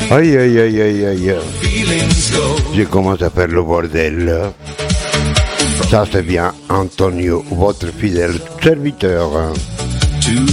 Aïe, aïe, aïe, aïe, aïe. J'ai commencé à faire le bordel. Ça, c'est bien Antonio, votre fidèle serviteur.